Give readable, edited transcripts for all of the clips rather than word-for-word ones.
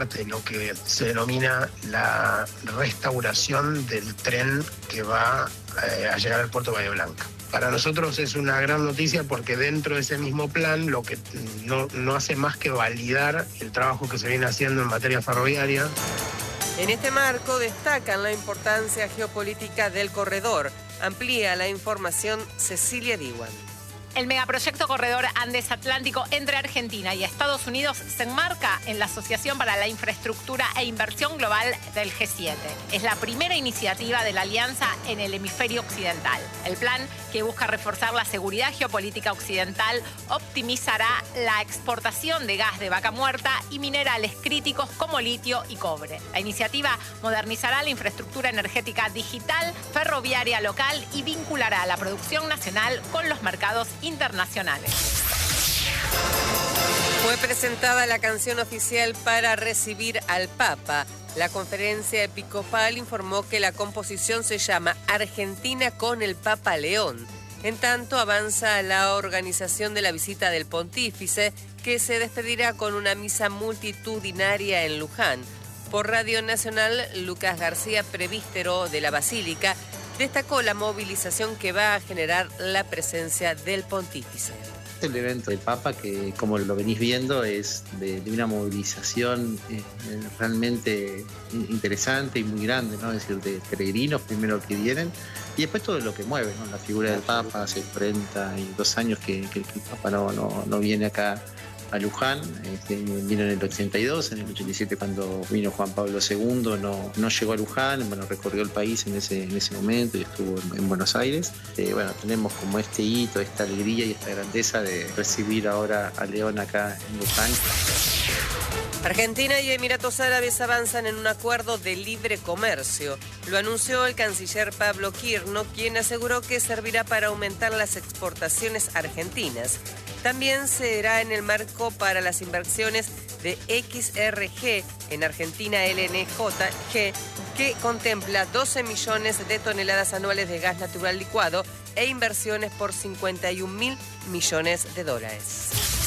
de lo que se denomina la restauración del tren que va a llegar al puerto de Bahía Blanca. Para nosotros es una gran noticia porque dentro de ese mismo plan lo que no hace más que validar el trabajo que se viene haciendo en materia ferroviaria. En este marco destacan la importancia geopolítica del corredor. Amplía la información Cecilia Diwan. El megaproyecto Corredor Andes Atlántico entre Argentina y Estados Unidos se enmarca en la Asociación para la Infraestructura e Inversión Global del G7. Es la primera iniciativa de la alianza en el hemisferio occidental. El plan, que busca reforzar la seguridad geopolítica occidental, optimizará la exportación de gas de vaca muerta y minerales críticos como litio y cobre. La iniciativa modernizará la infraestructura energética digital, ferroviaria local y vinculará la producción nacional con los mercados internacionales. Fue presentada la canción oficial para recibir al Papa. La conferencia episcopal informó que la composición se llama Argentina con el Papa León. En tanto, avanza la organización de la visita del pontífice, que se despedirá con una misa multitudinaria en Luján. Por Radio Nacional, Lucas García, prevístero de la Basílica, destacó la movilización que va a generar la presencia del pontífice. El evento del Papa, que como lo venís viendo, es de una movilización realmente interesante y muy grande, ¿no? Es decir, de peregrinos primero que vienen y después todo lo que mueve, ¿no? La figura del Papa. Hace 42 años que el Papa no viene acá a Luján. Vino en el 82, en el 87 cuando vino Juan Pablo II, no llegó a Luján, recorrió el país en ese momento y estuvo en Buenos Aires. Tenemos como este hito, esta alegría y esta grandeza de recibir ahora a León acá en Luján. Argentina y Emiratos Árabes avanzan en un acuerdo de libre comercio. Lo anunció el canciller Pablo Quirno, quien aseguró que servirá para aumentar las exportaciones argentinas. También será en el marco para las inversiones de XRG en Argentina LNJG, que contempla 12 millones de toneladas anuales de gas natural licuado e inversiones por 51.000 millones de dólares.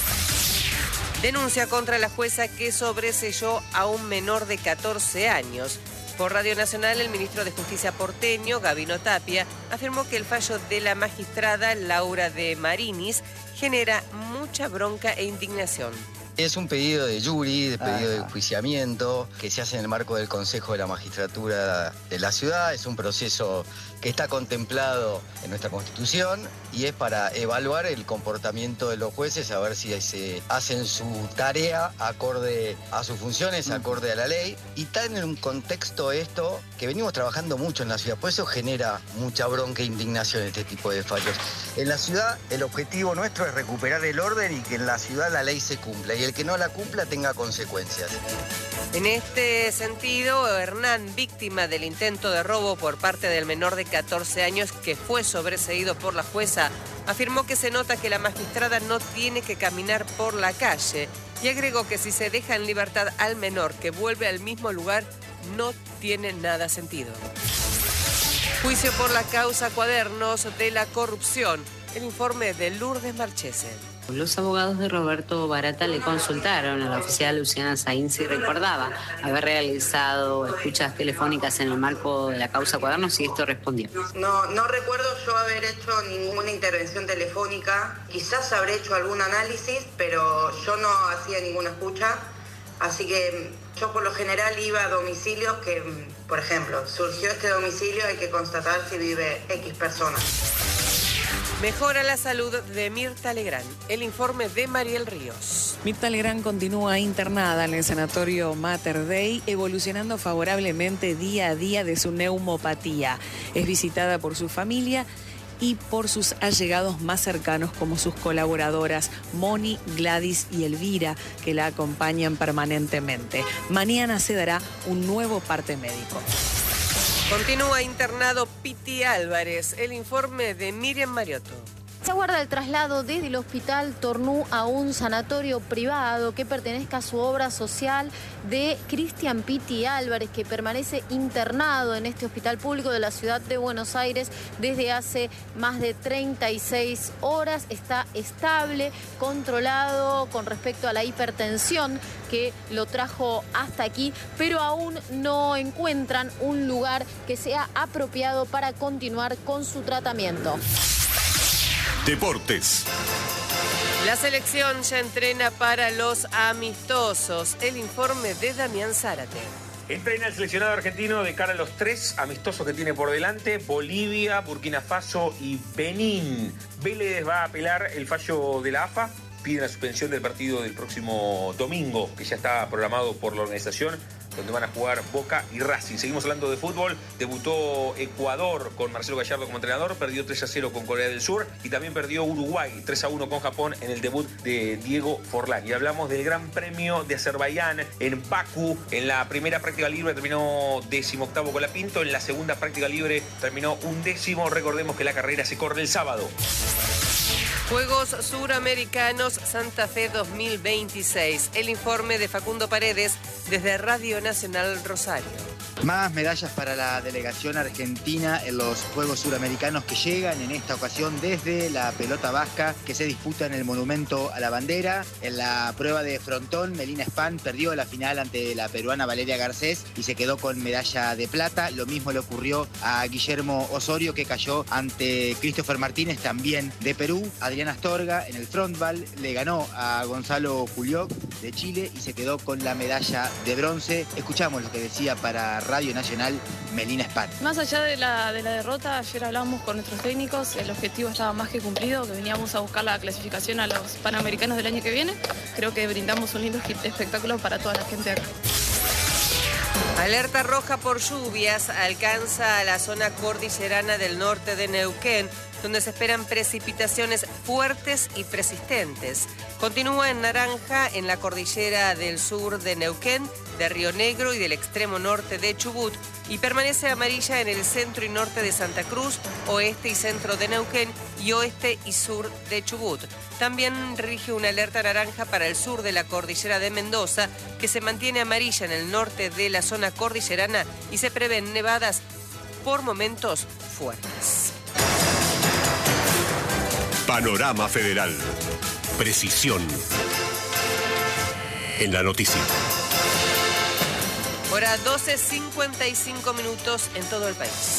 Denuncia contra la jueza que sobreseyó a un menor de 14 años. Por Radio Nacional, el ministro de Justicia porteño, Gabino Tapia, afirmó que el fallo de la magistrada Laura de Marinis genera mucha bronca e indignación. Es un pedido de jury, de pedido de enjuiciamiento, que se hace en el marco del Consejo de la Magistratura de la ciudad. Es un proceso que está contemplado en nuestra Constitución y es para evaluar el comportamiento de los jueces, a ver si se hacen su tarea acorde a sus funciones, acorde a la ley. Y está en un contexto esto que venimos trabajando mucho en la ciudad, por eso genera mucha bronca e indignación este tipo de fallos. En la ciudad el objetivo nuestro es recuperar el orden y que en la ciudad la ley se cumpla y el que no la cumpla tenga consecuencias. En este sentido, Hernán, víctima del intento de robo por parte del menor de 14 años que fue sobreseído por la jueza, afirmó que se nota que la magistrada no tiene que caminar por la calle y agregó que si se deja en libertad al menor que vuelve al mismo lugar, no tiene nada sentido. Juicio por la causa Cuadernos de la corrupción. El informe de Lourdes Marchese. Los abogados de Roberto Barata le consultaron a la oficial Luciana Saín si recordaba haber realizado escuchas telefónicas en el marco de la causa Cuadernos y esto respondió. No recuerdo yo haber hecho ninguna intervención telefónica, quizás habré hecho algún análisis, pero yo no hacía ninguna escucha, así que yo por lo general iba a domicilios que, por ejemplo, surgió este domicilio, hay que constatar si vive X personas. Mejora la salud de Mirta Legrand. El informe de Mariel Ríos. Mirta Legrand continúa internada en el sanatorio Mater Dei, evolucionando favorablemente día a día de su neumopatía. Es visitada por su familia y por sus allegados más cercanos como sus colaboradoras Moni, Gladys y Elvira, que la acompañan permanentemente. Mañana se dará un nuevo parte médico. Continúa internado Piti Álvarez. El informe de Miriam Mariotto. Se aguarda el traslado desde el hospital Tornú a un sanatorio privado que pertenezca a su obra social de Cristian Pitti Álvarez, que permanece internado en este hospital público de la ciudad de Buenos Aires desde hace más de 36 horas. Está estable, controlado con respecto a la hipertensión que lo trajo hasta aquí, pero aún no encuentran un lugar que sea apropiado para continuar con su tratamiento. Deportes. La selección ya entrena para los amistosos. El informe de Damián Zárate. Entrena el seleccionado argentino de cara a los 3 amistosos que tiene por delante: Bolivia, Burkina Faso y Benín. Vélez va a apelar el fallo de la AFA. Pide la suspensión del partido del próximo domingo, que ya está programado por la organización, donde van a jugar Boca y Racing. Seguimos hablando de fútbol. Debutó Ecuador con Marcelo Gallardo como entrenador, perdió 3-0 con Corea del Sur y también perdió Uruguay 3-1 con Japón en el debut de Diego Forlán. Y hablamos del Gran Premio de Azerbaiyán en Bakú. En la primera práctica libre terminó 18º Colapinto, en la segunda práctica libre terminó 11º. Recordemos que la carrera se corre el sábado. Juegos Suramericanos Santa Fe 2026. El informe de Facundo Paredes desde Radio Nacional Rosario. Más medallas para la delegación argentina en los Juegos Suramericanos que llegan en esta ocasión desde la pelota vasca que se disputa en el Monumento a la Bandera. En la prueba de frontón, Melina Span perdió la final ante la peruana Valeria Garcés y se quedó con medalla de plata. Lo mismo le ocurrió a Guillermo Osorio, que cayó ante Christopher Martínez, también de Perú. Adriana Astorga en el frontball le ganó a Gonzalo Culioc de Chile y se quedó con la medalla de bronce. Escuchamos lo que decía para Radio Nacional Melina Span. Más allá de la derrota, ayer hablamos con nuestros técnicos, el objetivo estaba más que cumplido, que veníamos a buscar la clasificación a los Panamericanos del año que viene. Creo que brindamos un lindo espectáculo para toda la gente acá. Alerta roja por lluvias alcanza a la zona cordillerana del norte de Neuquén, donde se esperan precipitaciones fuertes y persistentes. Continúa en naranja en la cordillera del sur de Neuquén, de Río Negro y del extremo norte de Chubut, y permanece amarilla en el centro y norte de Santa Cruz, oeste y centro de Neuquén y oeste y sur de Chubut. También rige una alerta naranja para el sur de la cordillera de Mendoza, que se mantiene amarilla en el norte de la zona cordillerana y se prevén nevadas por momentos fuertes. Panorama Federal. Precisión en la noticia. Hora 12:55 en todo el país.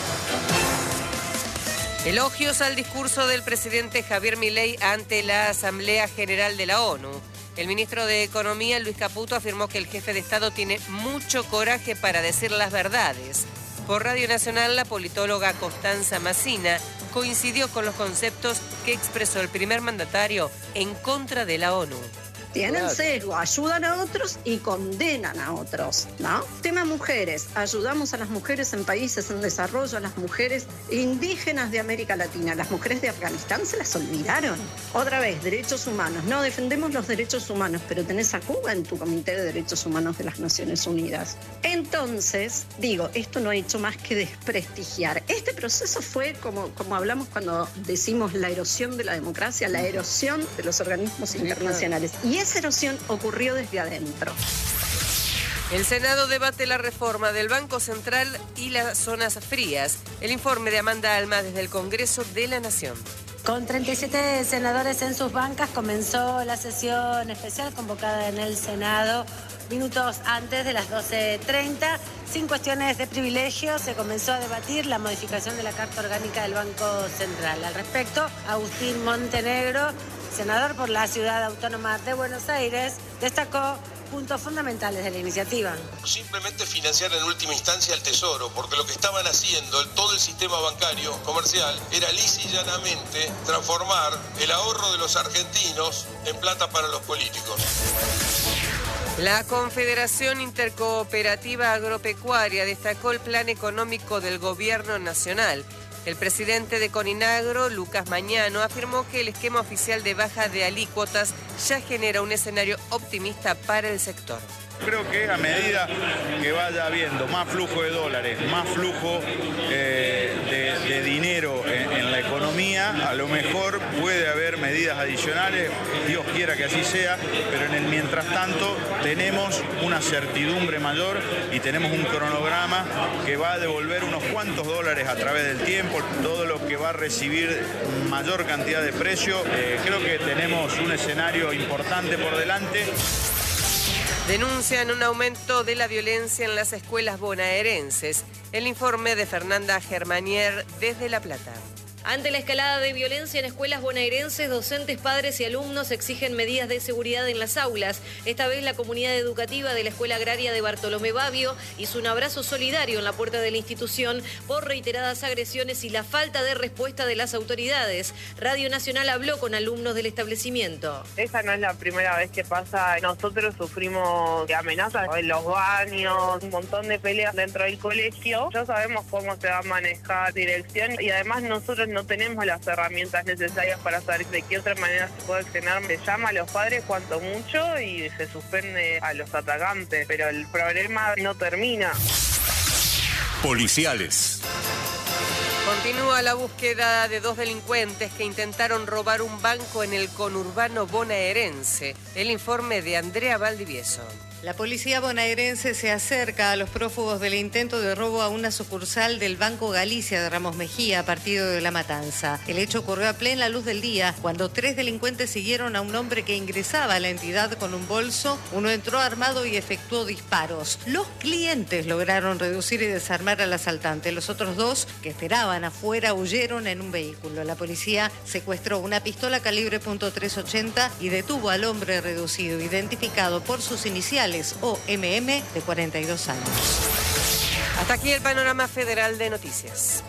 Elogios al discurso del presidente Javier Milei ante la Asamblea General de la ONU. El ministro de Economía, Luis Caputo, afirmó que el jefe de Estado tiene mucho coraje para decir las verdades. Por Radio Nacional, la politóloga Constanza Massina coincidió con los conceptos que expresó el primer mandatario en contra de la ONU. Tienen sesgo, ayudan a otros y condenan a otros, ¿no? Tema mujeres, ayudamos a las mujeres en países en desarrollo, a las mujeres indígenas de América Latina, las mujeres de Afganistán se las olvidaron. Otra vez, derechos humanos, no defendemos los derechos humanos, pero tenés a Cuba en tu Comité de Derechos Humanos de las Naciones Unidas. Entonces, digo, esto no ha hecho más que desprestigiar. Este proceso fue como hablamos cuando decimos la erosión de la democracia, la erosión de los organismos internacionales. Y esa erosión ocurrió desde adentro. El Senado debate la reforma del Banco Central y las zonas frías. El informe de Amanda Alma desde el Congreso de la Nación. Con 37 senadores en sus bancas comenzó la sesión especial convocada en el Senado minutos antes de las 12:30. Sin cuestiones de privilegio se comenzó a debatir la modificación de la Carta Orgánica del Banco Central. Al respecto, Agustín Montenegro, senador por la Ciudad Autónoma de Buenos Aires, destacó puntos fundamentales de la iniciativa. Simplemente financiar en última instancia al Tesoro, porque lo que estaban haciendo todo el sistema bancario comercial era lisa y llanamente transformar el ahorro de los argentinos en plata para los políticos. La Confederación Intercooperativa Agropecuaria destacó el plan económico del Gobierno Nacional. El presidente de Coninagro, Lucas Mañano, afirmó que el esquema oficial de baja de alícuotas ya genera un escenario optimista para el sector. Creo que a medida que vaya habiendo más flujo de dólares, más flujo de dinero en la economía, a lo mejor puede haber medidas adicionales, Dios quiera que así sea, pero en el mientras tanto tenemos una certidumbre mayor y tenemos un cronograma que va a devolver unos cuantos dólares a través del tiempo, todo lo que va a recibir mayor cantidad de precio. Creo que tenemos un escenario importante por delante. Denuncian un aumento de la violencia en las escuelas bonaerenses. El informe de Fernanda Germanier desde La Plata. Ante la escalada de violencia en escuelas bonaerenses, docentes, padres y alumnos exigen medidas de seguridad en las aulas. Esta vez la comunidad educativa de la Escuela Agraria de Bartolomé Babio hizo un abrazo solidario en la puerta de la institución por reiteradas agresiones y la falta de respuesta de las autoridades. Radio Nacional habló con alumnos del establecimiento. Esa no es la primera vez que pasa. Nosotros sufrimos amenazas en los baños, un montón de peleas dentro del colegio. Ya sabemos cómo se va a manejar dirección y además nosotros no tenemos las herramientas necesarias para saber de qué otra manera se puede accionar. Se llama a los padres cuanto mucho y se suspende a los atacantes, pero el problema no termina. Policiales. Continúa la búsqueda de 2 delincuentes que intentaron robar un banco en el conurbano bonaerense. El informe de Andrea Valdivieso. La policía bonaerense se acerca a los prófugos del intento de robo a una sucursal del Banco Galicia de Ramos Mejía, partido de La Matanza. El hecho ocurrió a plena luz del día, cuando 3 delincuentes siguieron a un hombre que ingresaba a la entidad con un bolso. Uno entró armado y efectuó disparos. Los clientes lograron reducir y desarmar al asaltante. Los otros 2, que esperaban afuera, huyeron en un vehículo. La policía secuestró una pistola calibre .380 y detuvo al hombre reducido, identificado por sus iniciales OMM, de 42 años. Hasta aquí el panorama federal de noticias.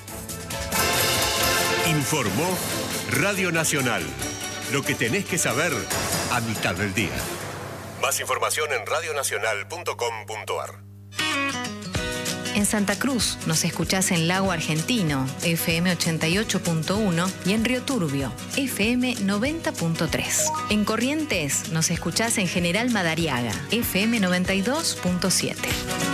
Informó Radio Nacional. Lo que tenés que saber a mitad del día. Más información en radionacional.com.ar. En Santa Cruz nos escuchás en Lago Argentino, FM 88.1, y en Río Turbio, FM 90.3. En Corrientes nos escuchás en General Madariaga, FM 92.7.